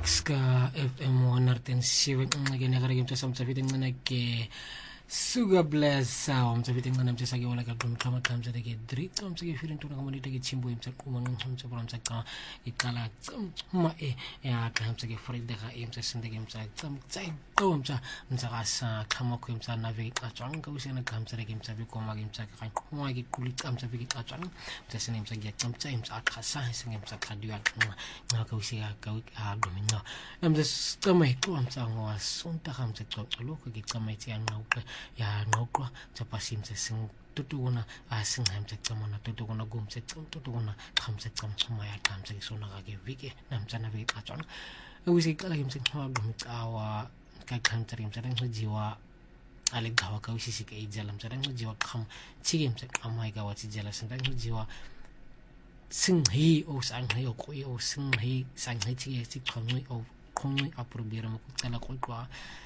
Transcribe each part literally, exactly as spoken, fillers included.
six ka F M one oh seven ke ne gare ke mtsa samtsa fiteng ngana ke Sugar Bless sound mtsa fiteng ngana mtsa sa ke wala ka kum khama kham tsa ke three tsa mtsa ke firin tona ka monita ke chimbo mtsa kuma mtsa bra mtsa ka ke kala ma e ya ka mtsa ke frida ga mtsa sinde ke mtsa mtsa ko mtsa mtsa ga sa khama ko mtsa na ve ka tswang ka usena ka mtsa ke mtsa be ko ma ke mtsa ka kuma ke kuli ka mtsa be ke ka tswang mtsa sene mtsa ke mtsa mtsa ka sa sene mtsa ka diwa nga ka usika ka a domino mtsa tsama ko mtsa ngwa sonta ga mtsa tsolo ko ke tsama itse ya ngauka ya ngokwa tsa pasimtse sing tutuna a sing hamtse tsamona tutuna gumtse tutuna khamtse tsamtsuma ya khamtse sona ga ke vike namtsa na vike atshwana usika la kimtse khwa gumtsawa ka khamtse rimtse reng jiwa ale gawa ka usisi ke ijala mtse reng jiwa kham chige mtse amai ga wati jala sing reng jiwa sing hi o sang hi o ko o sing hi sang hi chige chi khongwi o khongwi aprobira mo tsala ko kwa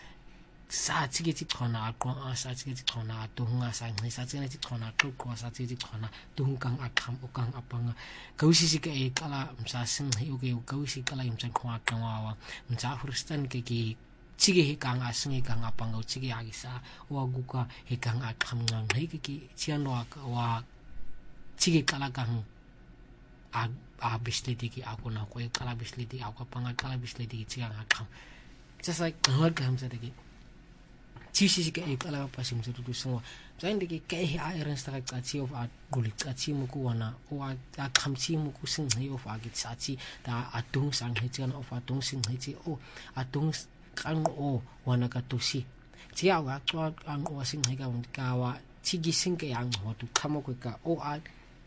sa tsige tsi khona ko a sa tsige tsi khona to hunga sa ngi sa tsige tsi khona ko ko sa tsige tsi khona to hungkang akham o kang apanga ka usisi ke e kala msa sing hi o ke ka usisi kala imtsa khwa kangwa msa hurstan ke ki tsige he kang a sing kang apanga tsige agi sa wa guka he kang akham ngang he ke ki chian wa wa tsige kala kang a a bisleti ki akona ko e kala bisleti akwa panga kala bisleti ki tsiga akham just like hot kam sa de Chisi ke e kala pasim se tutu so zain de ke he iron sta ka chi of a guli ka chi mu ku wana o a kham chi mu ku sing he of a git sa chi da atung sang he chan of atung sing he chi o atung kan o wana ka tu si chi a wa chwa ang o sing he ka ka wa chi gi sing ke yang ho tu khamo ko ka o a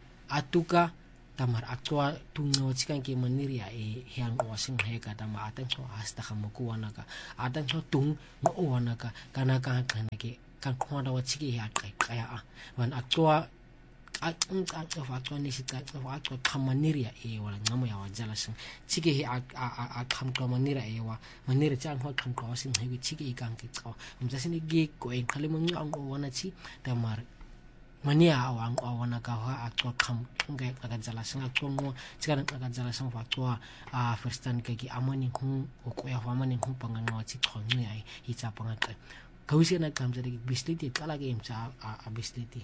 atuka tamar atwa tungo chikan ke maniri ya e yang o sing he ka tama atang so asta khamo ku wana ka atang so tung mo o wana ka kana ka kana ke kan khona wa chiki ya kai kaya a wan atwa a ang ka fa atwa ni sita fa atwa khamaniri ya e wala ngamo ya wa jala sing chiki he a a kham ko manira e wa manira chan ho kham ko sing he chiki kan ke ka mja sini ge ko e khale mo ang o wana chi tamar mania awang awana ka ha atwa kham ngai ka jala sanga tongo tsara ka jala sang fa twa a first time ke ki amani hu o ko ya amani hu panga no chi khongi ai hi cha panga ka kausi na kam jari bisliti kala ke imcha a bisliti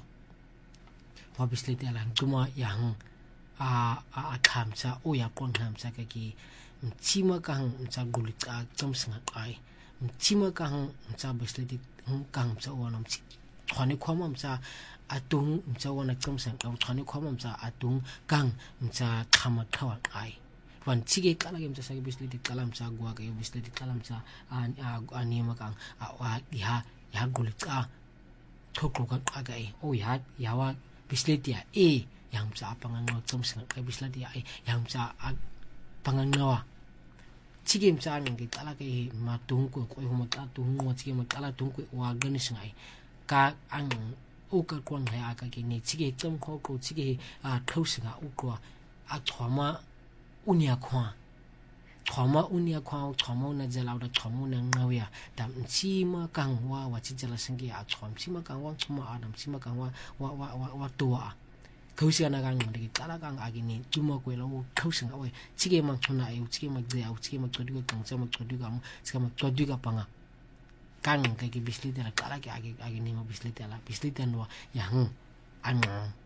wa bisliti ala tuma yang a a kham cha o ya kon kham cha ke ki chima ka hang cha gulit ka cham sanga ai chima ka hang cha bisliti hu kang cha wanam chi khani khomam cha atung mcha wana kamsan ka thani khomam cha atung kang mcha khama khawa ai wan chige kala ge mcha sa bisli ti kalam cha gwa ge bisli ti kalam cha an ani ma kang a wa ya ya gulika thokro ka ka ai o ya ya wa bisli ti e yang cha pangang no kamsan ka bisli ti ai yang cha pangang no chige mcha nang ge kala ge ma tung ko ko ho ma ka tung mo chige ma kala tung ko wa ganis ngai ka ang uka kwang hai aka ki ni chige cham kho ko chige a thausinga ukwa a thoma unia khwa thoma unia khwa thoma na jala da thoma na ngawya tam chi ma kang wa wa chi jala singi a thom chi ma kang wa thoma adam chi ma kang wa wa wa wa towa kausia na kang de kala kang agi ni tuma ko lo thausinga we chige ma thona ai chige ma je au chige ma todi ko kang chama todi ka mo chige ma todi ka panga kang ka ki bisli tela kala ki agi agi ni ma bisli tela bisli tenwa yang an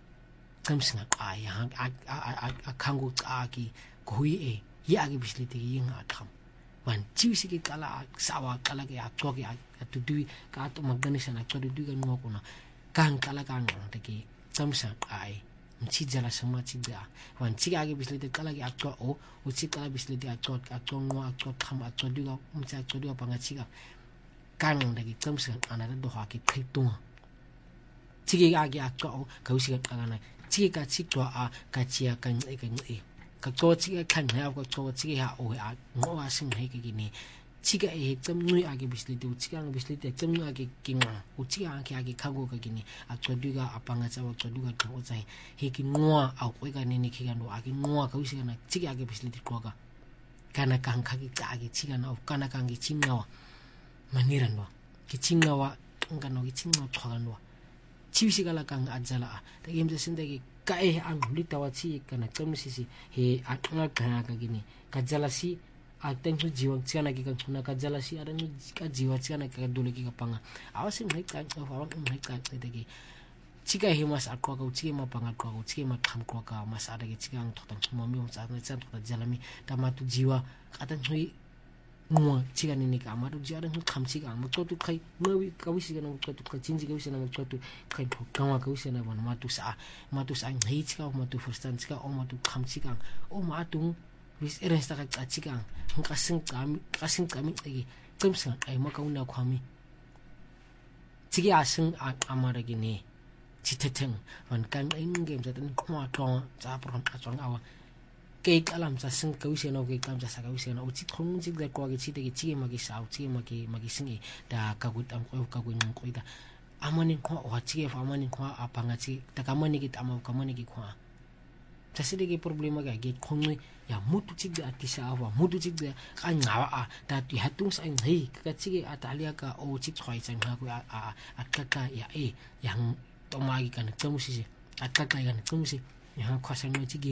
kam singa ka yang a a kangu aki koi e ya agi bisli te yin a tham wan chiwisi ki kala sawa kala ki a to ki a tu du ka to magani sana to du ga no ko na kang kala kang te ki samsa ai mchi jala sama chi da wan chi agi bisli te kala ki a to o o chi kala bisli te a to a to no a to tham a to du ga mcha to du ga panga chi ga kang dagi kamsa anara do ha ki khaitung chige ga gi akko ka usi ga kana chige ka chi to a ka chi a kan e kan e ka to chige kan ha ko to chige ha o a ngo wa sing he ki ni chige e cham nui a gi bisli du chige ang bisli te cham nui a gi king u chige a ki a gi khago ka gi ni a to du ga apanga cha to du ga ko chai he ki ngoa a ko ga ni ni ki ga no a gi ngoa ka usi ga na chige a gi bisli ti ko ga kana kang kha gi ka gi chige na kana kang gi chingawa maniran wa kichinga wa ngano kichinga thwagan wa chiwisi kala kang ajala ta game sinde ki kae ang hulita wa chi kana kamsi si he atnga kana ka gini ka jalasi ateng ho jiwa tsana ke ka tsona ka jealousy a reng ka jiwa tsana ka dole ke ka panga a wa sing hai ka ka wa hai ka ke de ke chika he mas akwa ka utsi ma panga kwa utsi ma kham kwa ka mas ada ke chika ang thotang chuma mi sa na tsa thota jalami ta ma tu jiwa ka tan hui ngwa chika ni ni ka ma tu jiwa reng kham chika ma to tu khai ngawi ka wi sika na to tu khai chinji ka wi sina ma to tu khai tho ka ma ka wi sina ma ma tu sa ma tu sa ngai chika ma tu forstan chika o ma tu kham chika o ma tu wis eresta ka chika ka sing ka ka sing ka mi ke tumsa ai ma ka una khwami chiki asing amara ki ne chitheteng wan kan ing game sa tan khwa tong cha pron ka chong awa ke kalam sa sing ka wi sena ke kam sa sa ka wi sena uchi khong chi da ko ke chi te ki chi ma ki sa chi ma ki ma ki singi da ka gut am ko ka gu ng ko ida amani khwa wa chi fa amani khwa apanga chi ta ka mani ki ta ma ka mani ki khwa ta se de ke problema ga ge khong ya mutu chi da atisa awa mutu chi da ka ngawa a ta ti hatung sa ngai ka chi ke atalia ka o chi khwai chang ha ku a a ka ka ya e yang tomagi kan tumusi akaka kan tumusi yang khwasang no chi ging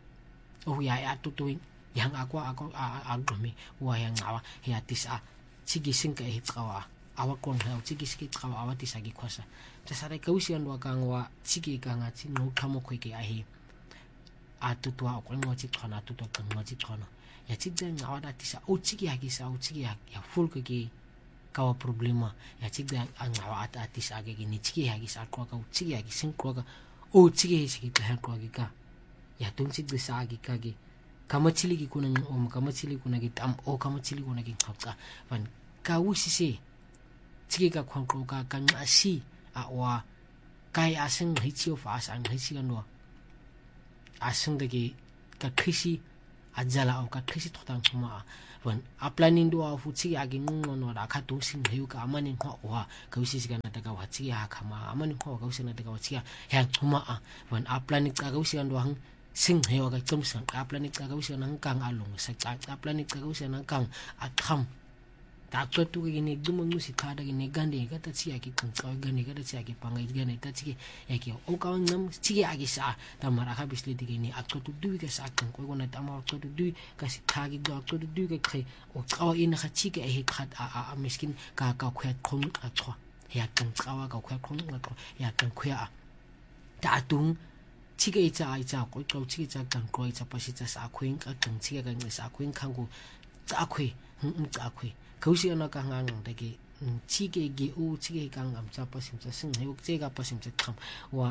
o ya ya tutuin yang akwa ako agumi wa yang awa ya tisa chi gi sing ka hit kawa awa kon ha chi gi skit kawa awa tisa gi khwasa ta sare ka usian wa kang wa chi gi ka nga chi no khamo khoi ke ahi atutwa ko ngo chi khana tutwa kan ngo chi khana ya chi den awa da tisa o chi gi agi sa o chi gi ya full ke gi kawa problema ya chi da ngawa ata tisa ge ni chi gi agi sa ko ka chi gi agi sing ko ka o chi gi chi ka ko gi ka ya tung chi de sa gi ka gi kamachili ki kuna o kamachili kuna gi tam o kamachili kuna gi khapka van ka wusi se chi gi ka khon ko ka kan asi a wa kai asing hi chi of as ang hi chi kan wa asing de gi ka khisi ajala o ka khisi thotang chuma van aplanin do of chi agi ngun no da kha tung sing heu ka amani kho wa ka wusi kan ta ka wa chi ha khama amani kho ka wusi na ta ka wa chi ha chuma a van aplanin ka wusi kan do hang sing heu ka tum sang aplanin ka wusi nang kang along sa aplanin ka wusi nang kang atham ta to tu gi ni dum mu si kha da gi ni gande ka ta chi agi kang ka gane ka ta chi agi pangai gane ta chi ya ki o ka ngam chi agi sa ta mara kha bisli di gi ni akto tu du ka sa kang ko na ta ma akto tu du ka si kha gi do akto tu du ka khai o ka in kha chi ka he khat a a miskin ka ka khwet khong a chwa ya kang ka wa ka khwet khong na ko ya kang khya ta tung chi ga cha ai cha ko ko chi cha kang ko cha pa si cha sa khwing ka kang chi ga ngi sa khwing khang ko cha khwe hm cha khwe kausi ana ka ngang de ki chi ge ge u chi ge kang am cha pa sim cha sing he che ga pa sim cha kham wa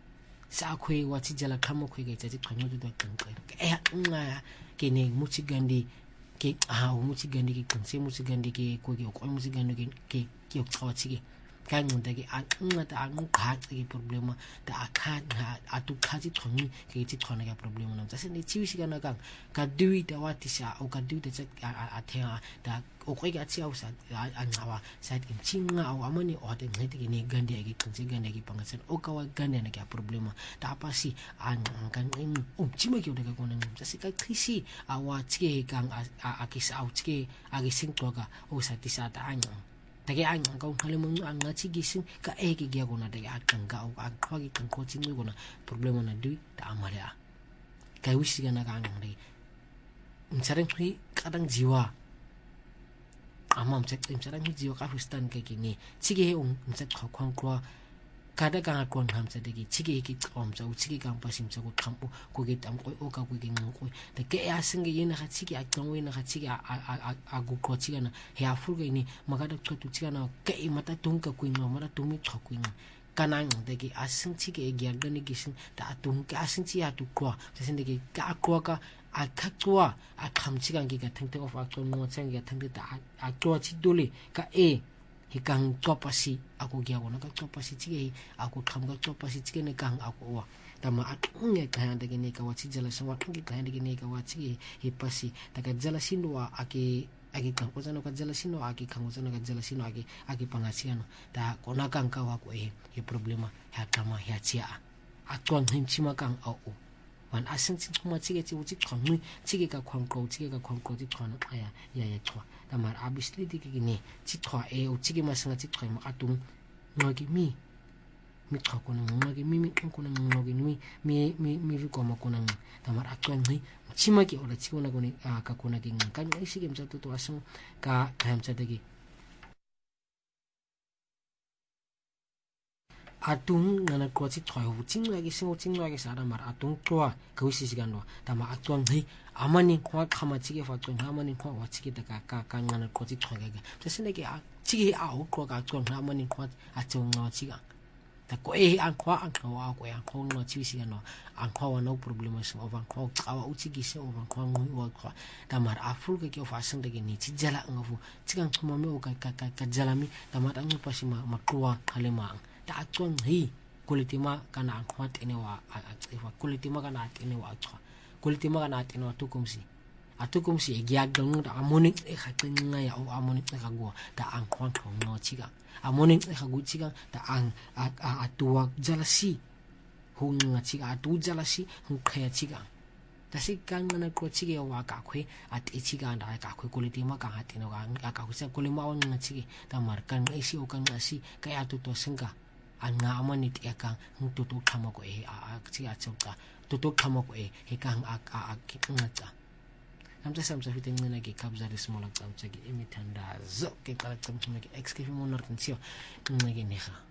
sa khwe wa chi jala kham khwe ge cha chi kham du da kang ka e nga ke ne mu chi gandi ke a mu chi gandi ki kang se mu chi gandi ki ko ge ko mu chi gandi ki ke ki cha chi ge kan mun de ki a nga ta ang kha ki problema ta kha a tu kha chi thong ki chi thona ga problema nam cha se ni chi wi ga na kang ka dui da wa ti sa o ka dui de cha a the da o ko ga chi au sa a ngawa sa ki chi nga o amani o de ngai ki ni gandi agi kang chi gandi agi pangasan o ka wa gandi na ga problema ta pa si an kan in o chi ma ki o de ga ko na cha se ka khisi a wa chi kang a ki sa o chi agi sing to ga o sa ti sa ta an tagi ang ang halimang ang chi gising ka e ki gya ko na tagi akang ka o ang khwa gi kang ko ching ko na problema na dui ta amara kai wisi ga na ka ang dai mcharang hui kadang jiwa amam chek mcharang hui jiwa ka hustan ka ki ni chi ge ong mchat kho khong kwa kada ka kon ham cha de ki chi ge ki om cha u chi ge kam pasim cha ko tham ko ge tam ko o ka ko ge ngong ko de ke a sing ge ina kha chi ge a tong ina kha chi ge a a a gu ko chi na he a fu ge ni maga da ko tu chi na ke i mata tung ka ku no mara tu mi tho ku ni kanang de ki a sing chi ge ge ga ni gi sing ta tung ka sing chi a tu ko sa sin de ki ka ko ka a kha kwa a kham chi gang gi ga thang te of a ko no chang ge thang de ta a ko chi dole ka e hikang topasi aku gya wona ka topasi chi aku kham ga topasi chi ne kang aku wa tama nge ka hande ne ka wa chi jala sawa nge ka hande ne ka wa chi hi pasi ta ka jala sinwa aki aki ka ko jana ka jala sinwa aki khang jana ka jala sinwa aki aki pangasi ano ta kona kang ka wa ko e hi problema ha kama ha chia akon him chi ma kang au wan asin chi ma chi ge chi u chi khang ni chi ge ka khang ko chi ge ka khang ko chi khang ya ya ya chwa tamar abisli di ki ni chi thwa e u chi ge ma sanga chi thwa ma atung no ki mi mi choko na ngake mi mi ko na ngoke mi mi mi mi vi ko makona tamar akwangi chima ke ola chikona kone ka kona ke kan isi ke msa to asung ka kam sa degi atung ngana ko chi thoi hu ching la ge singo ching la ge sa mar atung twa ko isi sigan no tama akwangi amani ko khama chi ke fa chong amani ko wa chi ke ta ka ka ngana ko chi thoi ge tse ne ke chi ke a ho ko ka chong amani ko a chong no chi ga ta ko e an kwa an kwa ko an ko no chi sigan no an kwa no problem so over ko awa uchi gi se over ko ngui wa ko tamar afur ke ke fa sang de ni chi jala ngafu chi kan chuma me o ka ka ka jala mi tamar an pa si ma ma kwa khale ma ta chong hi kulitima kana an kwa tene wa a kulitima kana tene wa chwa kulitima kana tene wa tukumsi atukumsi e gya dong da amoni e kha teng ya o amoni e kha go da an kwa ko no chi ga amoni e kha gu chi ga da an a a tuwa jalasi hung nga chi ga tu jalasi hung khaya chi ga da si kan na ko chi ge wa ka khwe at e chi ga da ka khwe kulitima ka ha tene wa ka ka sa kulima wa nga chi da mar kan e si o kan asi ka ya tu to singa an nga amani ti ka hung tu tu khama ko e a chi a chauka tu tu khama ko e he ka a a ki nga cha amsa samsa fitin ngana ke kabza de smola tsamcha ke emitanda zo ke kala tsamcha ke excuse mo nar tensio ngene neha